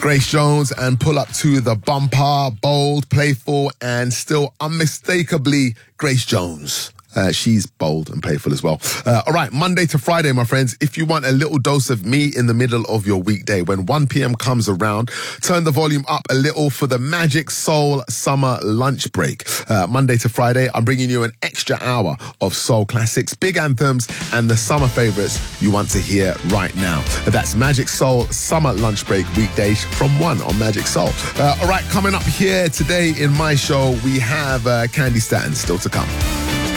Grace Jones and Pull Up to the Bumper, bold, playful, and still unmistakably Grace Jones. She's bold and playful as well. All right, Monday to Friday, my friends. If you want a little dose of me in the middle of your weekday, when 1 p.m. comes around, turn the volume up a little for the Magic Soul Summer Lunch Break. Monday to Friday, I'm bringing you an extra hour of soul classics, big anthems, and the summer favorites you want to hear right now. That's Magic Soul Summer Lunch Break weekdays from 1 on Magic Soul. All right, coming up here today in my show, we have Candy Staton still to come.